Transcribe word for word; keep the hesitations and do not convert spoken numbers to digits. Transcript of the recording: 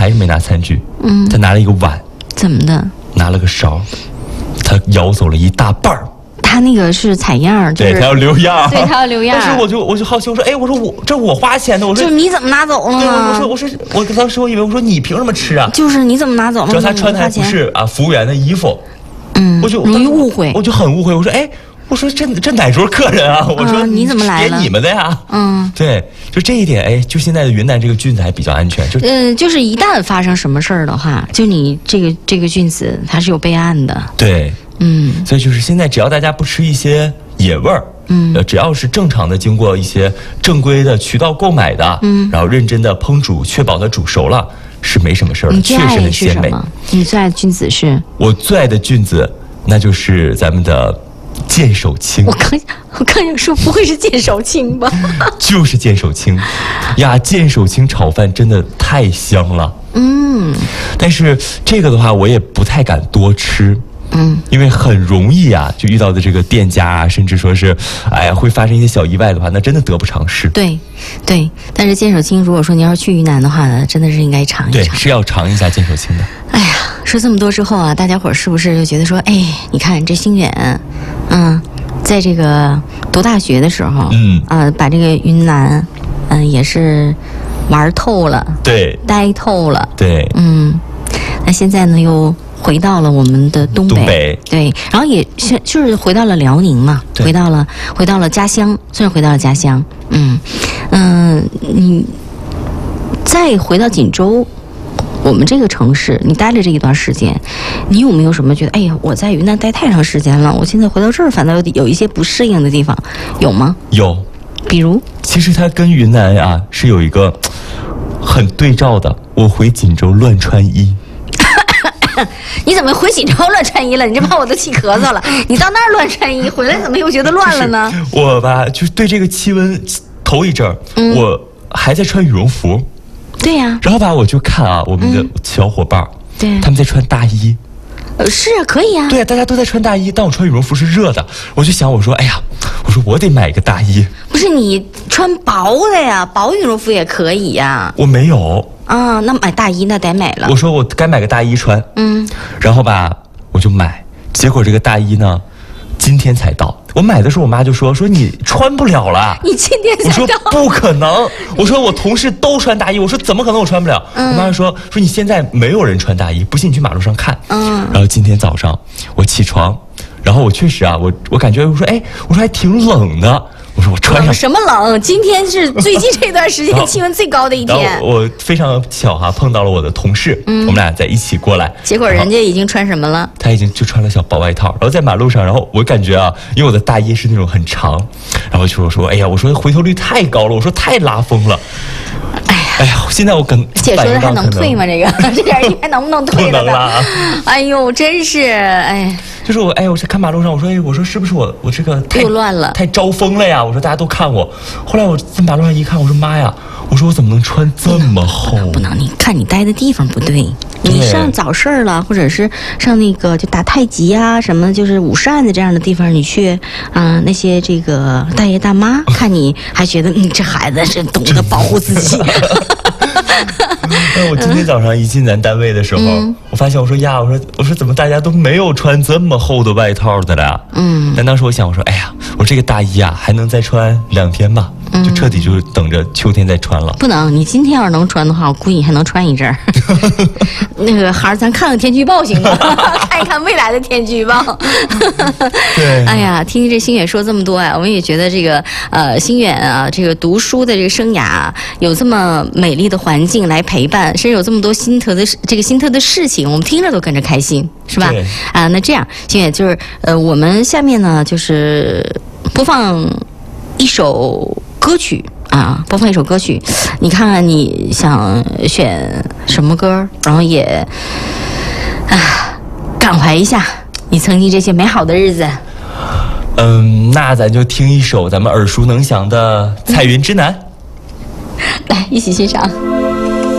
还是没拿餐具，嗯，他拿了一个碗， 怎么的？ 拿了个勺，他舀走了一大半儿。 他那个是采样，就是、 对他要留样， 对他要留样。 但是我就我就好奇，我说，哎，我说我这我花钱的，我说就是你怎么拿走了呢？ 我说我说我当时我以为我说你凭什么吃啊？ 就是你怎么拿走了？ 主要他穿的还不是啊服务员的衣服， 嗯， 我就容易误会， 我就很误会，我说哎。我说这这哪桌客人啊？我说、 嗯、你怎么来了？ 点你们的呀？嗯，对，就这一点，哎，就现在的云南这个菌子还比较安全。就呃，就是一旦发生什么事儿的话，就你这个这个菌子它是有备案的。 对， 嗯， 所以就是现在只要大家不吃一些野味儿，嗯，呃，只要是正常的经过一些正规的渠道购买的，嗯，然后认真的烹煮，确保它煮熟了，是没什么事儿的，确实很鲜美。 你最爱的菌子是？ 我最爱的菌子，那就是咱们的。剑手青， 我刚我刚想说，不会是剑手青吧？ 就是剑手青呀，剑手青炒饭真的太香了。嗯，但是这个的话，我也不太敢多吃。嗯，因为很容易啊，就遇到的这个店家啊，甚至说是，哎呀，会发生一些小意外的话，那真的得不偿失。 对，对。但是剑手青，如果说你要是去云南的话呢，真的是应该尝一尝。 对，是要尝一下剑手青的。 哎呀，说这么多之后啊，大家伙儿是不是就觉得说，哎，你看这星远，嗯，在这个读大学的时候，嗯，啊、呃，把这个云南，嗯、呃，也是玩透了， 对， 呆透了， 对， 嗯，那现在呢又。回到了我们的东北， 东北对，然后也是就是回到了辽宁嘛，回到了回到了家乡，算是回到了家乡，嗯嗯、呃，你再回到锦州，我们这个城市，你待了这一段时间，你有没有什么觉得，哎呀，我在云南待太长时间了，我现在回到这儿反倒有有一些不适应的地方，有吗？ 有， 比如， 其实它跟云南啊是有一个很对照的，我回锦州乱穿衣。 你怎么回锦州乱穿衣了？你这把我都气咳嗽了。你到那儿乱穿衣，回来怎么又觉得乱了呢？ 就是、我吧，就是对这个气温，头一阵儿、嗯，我还在穿羽绒服。 对呀、啊。 然后吧，我就看啊，我们的小伙伴， 对、嗯， 他们在穿大衣。 呃，是啊，可以啊。 对啊，大家都在穿大衣，但我穿羽绒服是热的。我就想，我说，哎呀，我说我得买一个大衣。 不是你穿薄的呀，薄羽绒服也可以呀。 我没有。 啊，那买大衣那得买了。 我说我该买个大衣穿，嗯，然后吧，我就买，结果这个大衣呢，今天才到。我买的时候，我妈就说说你穿不了了。 你今天才到？ 我说不可能，我说我同事都穿大衣，我说怎么可能我穿不了？嗯、我妈说说你现在没有人穿大衣，不信你去马路上看。嗯，然后今天早上我起床，然后我确实啊，我我感觉我说哎，我说还挺冷的。我说我穿上什么冷？今天是最近这段时间气温最高的一天。 然后我非常巧哈、啊，碰到了我的同事，嗯，我们俩在一起过来。 结果人家已经穿什么了？ 他已经就穿了小薄外套，然后在马路上，然后我感觉啊，因为我的大衣是那种很长，然后就说说，哎呀，我说回头率太高了，我说太拉风了。哎呀，哎呀，现在我跟姐说的还能退吗？这个这点衣还能不能退了呢？哎呦，真是哎。 就是我，哎，我在看马路上，我说，哎，我说是不是我我这个太又乱了， 太招风了呀？我说大家都看我。后来我在马路上一看，我说妈呀，我说我怎么能穿这么厚？ 不能，不能，你看你待的地方不对，你上早市了，或者是上那个就打太极啊什么，就是舞扇子这样的地方，你去啊、呃、那些这个大爷大妈看你还觉得嗯这孩子是懂得保护自己。 那我今天早上一进咱单位的时候，嗯、我发现我说呀，我说我说怎么大家都没有穿这么厚的外套的了？嗯，但当时我想，我说哎呀，我这个大衣啊还能再穿两天吧，嗯、就彻底就等着秋天再穿了。 不能，你今天要是能穿的话，我估计你还能穿一阵儿。那个孩儿，咱看看天气预报行吗？看一看未来的天气预报。 对。 哎呀，听听这星远说这么多呀，我们也觉得这个呃星远啊，这个读书的这个生涯、啊、有这么美丽的环境来陪伴，甚至有这么多心特的这个心特的事情，我们听着都跟着开心，是吧？啊，那这样，星远就是呃，我们下面呢就是播放一首歌曲啊，播放一首歌曲，你看看你想选什么歌，然后也啊感怀一下你曾经这些美好的日子。 嗯，那咱就听一首咱们耳熟能详的《彩云之南》。 来，一起欣赏。